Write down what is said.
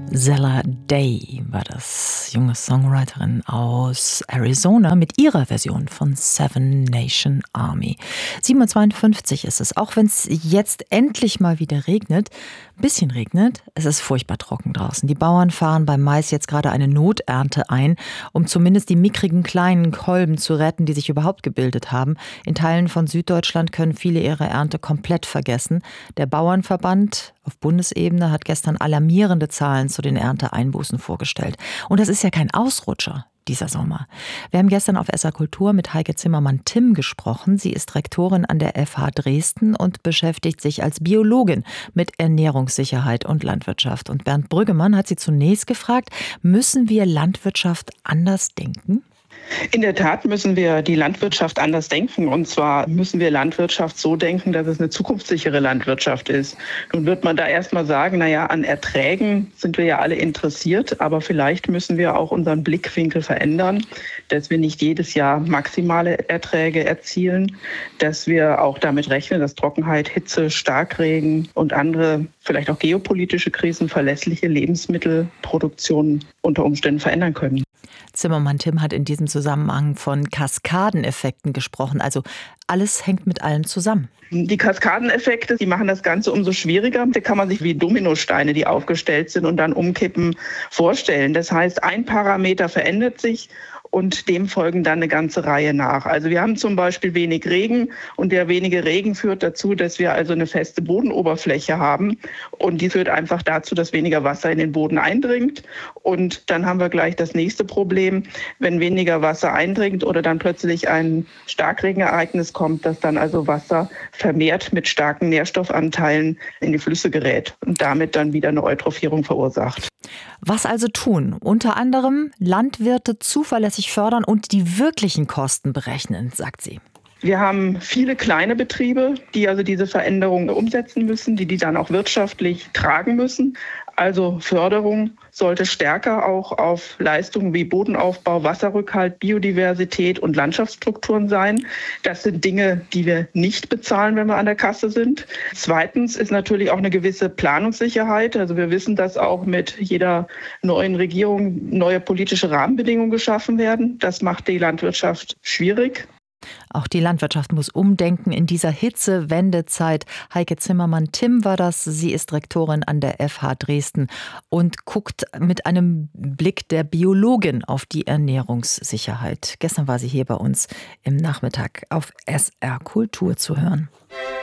Zella Day war das, junge Songwriterin aus Arizona mit ihrer Version von Seven Nation Army. 7:52 ist es, auch wenn es jetzt endlich mal wieder regnet. Ein bisschen regnet, es ist furchtbar trocken draußen. Die Bauern fahren beim Mais jetzt gerade eine Noternte ein, um zumindest die mickrigen kleinen Kolben zu retten, die sich überhaupt gebildet haben. In Teilen von Süddeutschland können viele ihre Ernte komplett vergessen. Der Bauernverband auf Bundesebene hat gestern alarmierende Zahlen zu den Ernteeinbußen vorgestellt. Und das ist ja kein Ausrutscher, dieser Sommer. Wir haben gestern auf SR Kultur mit Heike Zimmermann-Timm gesprochen. Sie ist Rektorin an der FH Dresden und beschäftigt sich als Biologin mit Ernährungssicherheit und Landwirtschaft. Und Bernd Brüggemann hat sie zunächst gefragt, müssen wir Landwirtschaft anders denken? In der Tat müssen wir die Landwirtschaft anders denken. Und zwar müssen wir Landwirtschaft so denken, dass es eine zukunftssichere Landwirtschaft ist. Nun wird man da erstmal sagen, an Erträgen sind wir ja alle interessiert. Aber vielleicht müssen wir auch unseren Blickwinkel verändern, dass wir nicht jedes Jahr maximale Erträge erzielen, dass wir auch damit rechnen, dass Trockenheit, Hitze, Starkregen und andere, vielleicht auch geopolitische Krisen, verlässliche Lebensmittelproduktion unter Umständen verändern können. Zimmermann-Timm hat in diesem Zusammenhang von Kaskadeneffekten gesprochen. Also alles hängt mit allem zusammen. Die Kaskadeneffekte, die machen das Ganze umso schwieriger. Da kann man sich wie Dominosteine, die aufgestellt sind und dann umkippen, vorstellen. Das heißt, ein Parameter verändert sich und dem folgen dann eine ganze Reihe nach. Also wir haben zum Beispiel wenig Regen und der wenige Regen führt dazu, dass wir also eine feste Bodenoberfläche haben und die führt einfach dazu, dass weniger Wasser in den Boden eindringt und dann haben wir gleich das nächste Problem, wenn weniger Wasser eindringt oder dann plötzlich ein Starkregenereignis kommt, dass dann also Wasser vermehrt mit starken Nährstoffanteilen in die Flüsse gerät und damit dann wieder eine Eutrophierung verursacht. Was also tun? Unter anderem Landwirte zuverlässig fördern und die wirklichen Kosten berechnen, sagt sie. Wir haben viele kleine Betriebe, die also diese Veränderungen umsetzen müssen, die dann auch wirtschaftlich tragen müssen. Also Förderung sollte stärker auch auf Leistungen wie Bodenaufbau, Wasserrückhalt, Biodiversität und Landschaftsstrukturen sein. Das sind Dinge, die wir nicht bezahlen, wenn wir an der Kasse sind. Zweitens ist natürlich auch eine gewisse Planungssicherheit. Also wir wissen, dass auch mit jeder neuen Regierung neue politische Rahmenbedingungen geschaffen werden. Das macht die Landwirtschaft schwierig. Auch die Landwirtschaft muss umdenken in dieser Hitzewendezeit. Heike Zimmermann-Timm war das. Sie ist Rektorin an der FH Dresden und guckt mit einem Blick der Biologin auf die Ernährungssicherheit. Gestern war sie hier bei uns im Nachmittag auf SR Kultur zu hören.